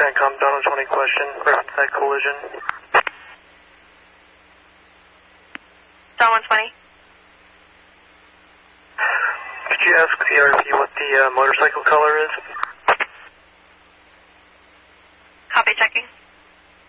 Trancom, Donald 20 question, reference that collision. Don 120. Could you ask the RP what the motorcycle color is?